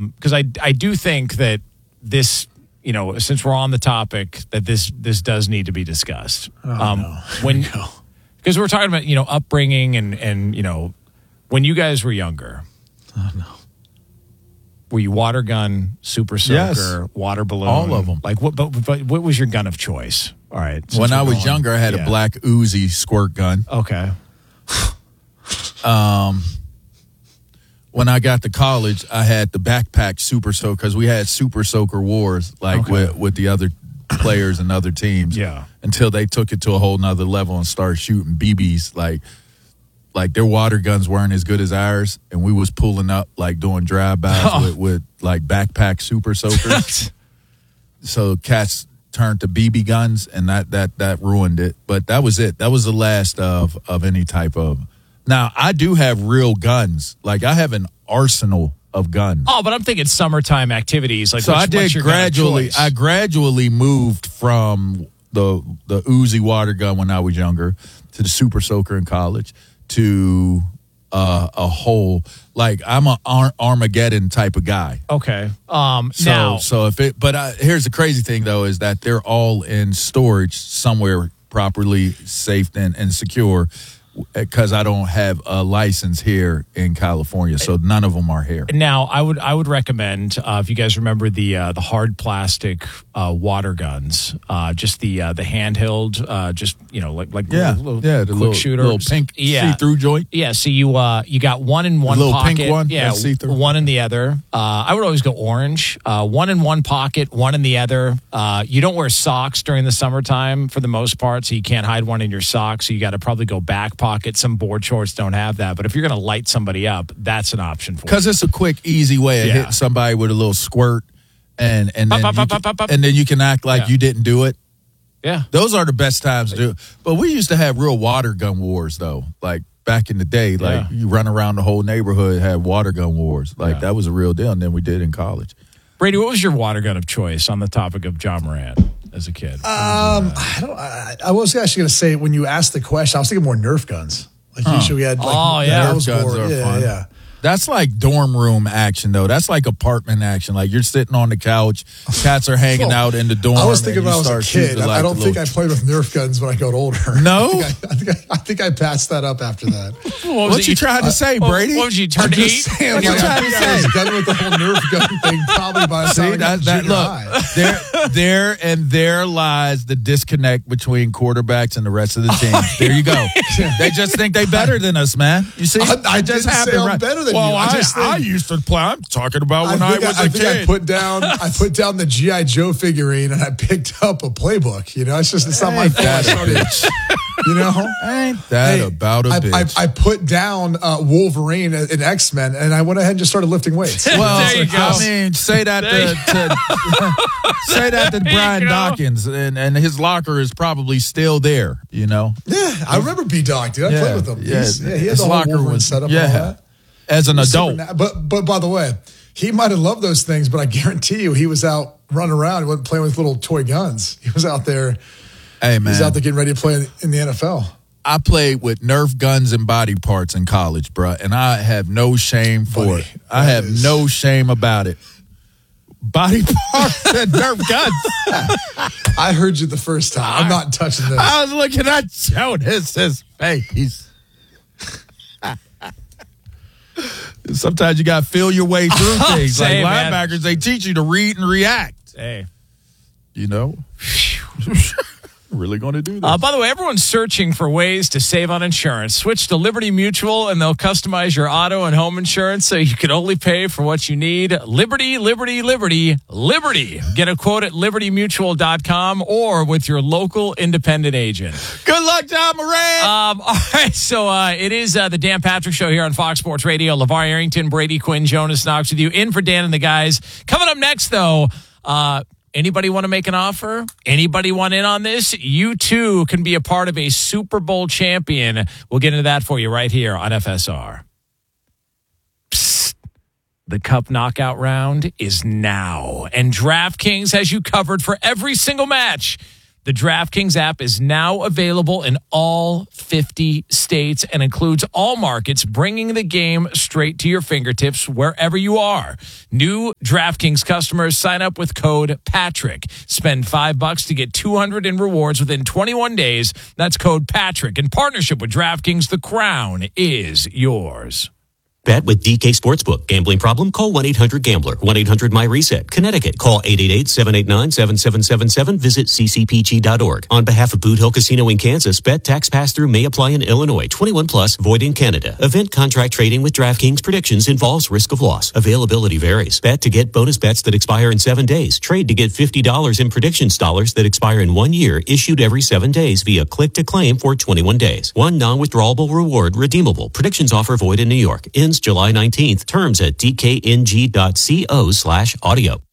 because I do think that this, since we're on the topic, that this does need to be discussed. No. Because we're talking about upbringing and when you guys were younger. Oh no. Were you water gun, super soaker, Yes. water balloon? All of them. Like what? But what was your gun of choice? All right. When I was younger, I had a black Uzi squirt gun. Okay. When I got to college, I had the backpack super soaker because we had super soaker wars with the other players and other teams. Yeah. Until they took it to a whole nother level and started shooting BBs like their water guns weren't as good as ours, and we was pulling up like doing drive-bys with like backpack super soakers. So cats turned to BB guns, and that ruined it. But that was it. That was the last of any type of. Now I do have real guns. Like I have an arsenal of guns. Oh, but I'm thinking summertime activities. Like so what's, I did what's your gun of gradually. choice? I gradually moved from the Uzi water gun when I was younger to the super soaker in college to a whole, like I'm a Armageddon type of guy. Okay. Here's the crazy thing though is that they're all in storage somewhere properly safe and secure because I don't have a license here in California, so none of them are here. Now, I would recommend if you guys remember the hard plastic water guns, just the handheld, the quick shooter, little pink see-through joint. Yeah, so you got one in one little pocket, pink one, yeah, see-through. One in the other. I would always go orange. One in one pocket, one in the other. You don't wear socks during the summertime for the most part, so you can't hide one in your socks. So you got to probably go back pocket. Some board shorts don't have that, but if you're going to light somebody up, that's an option for you. Because it's a quick, easy way of hitting somebody with a little squirt, and then you can act like you didn't do it. Yeah, those are the best times to do it. But we used to have real water gun wars, though. Like back in the day, like you run around the whole neighborhood, have water gun wars. Like that was a real deal. And then we did in college. Brady, what was your water gun of choice on the topic of John Morant as a kid? I was actually going to say when you asked the question, I was thinking more Nerf guns. Like usually we had Nerf guns are fun. Yeah. That's like dorm room action, though. That's like apartment action. Like you're sitting on the couch, cats are hanging out in the dorm. I was thinking when I was a kid. I don't think I played with Nerf guns when I got older. No? I think I passed that up after that. What you trying to say, Brady? What was you, turned 8? What you trying to say? I was done with the whole Nerf gun thing probably by the time I got to junior high. There lies the disconnect between quarterbacks and the rest of the team. There you go. They just think they better than us, man. You see? I just happened right. Better than well, you. I used to play. I'm talking about when I was a kid. I put down the G.I. Joe figurine and I picked up a playbook. It's not my fault. I started, ain't that about a bitch? I put down Wolverine in X-Men and I went ahead and just started lifting weights. Well, there you go. I mean, say that to Brian Dawkins, and his locker is probably still there. Yeah, I remember B-Dog, dude. I played with him. He had the whole Wolverine setup and all that. As an adult. But by the way, he might have loved those things, but I guarantee you he was out running around. He wasn't playing with little toy guns. He was out there. Hey, man. He was out there getting ready to play in the NFL. I played with Nerf guns and body parts in college, bro, and I have no shame for it. I have no shame about it. Body parts and Nerf guns. I heard you the first time. I'm not touching this. I was looking at Jonas' face. Sometimes you got to feel your way through things. Like linebackers, they teach you to read and react. Hey. Really going to do that. By the way, everyone's searching for ways to save on insurance. Switch to Liberty Mutual, and they'll customize your auto and home insurance so you can only pay for what you need. Liberty, Liberty, Liberty, Liberty. Get a quote at libertymutual.com or with your local independent agent. Good luck, John Morant. All right, so it is the Dan Patrick Show here on Fox Sports Radio. LeVar Arrington, Brady Quinn, Jonas Knox with you. In for Dan and the guys. Coming up next, though, anybody want to make an offer? Anybody want in on this? You too can be a part of a Super Bowl champion. We'll get into that for you right here on FSR. Psst. The Cup Knockout Round is now, and DraftKings has you covered for every single match. The DraftKings app is now available in all 50 states and includes all markets, bringing the game straight to your fingertips wherever you are. New DraftKings customers sign up with code PATRICK. Spend $5 to get $200 in rewards within 21 days. That's code PATRICK. In partnership with DraftKings, the crown is yours. Bet with DK Sportsbook. Gambling problem? Call 1-800-GAMBLER. 1-800-MY-RESET. Connecticut. Call 888-789-7777. Visit ccpg.org. On behalf of Boot Hill Casino in Kansas, bet tax pass-through may apply in Illinois. 21 plus. Void in Canada. Event contract trading with DraftKings predictions involves risk of loss. Availability varies. Bet to get bonus bets that expire in 7 days. Trade to get $50 in predictions dollars that expire in 1 year. Issued every 7 days via click to claim for 21 days. One non-withdrawable reward redeemable. Predictions offer void in New York. Ends July 19th. Terms at dkng.co/audio.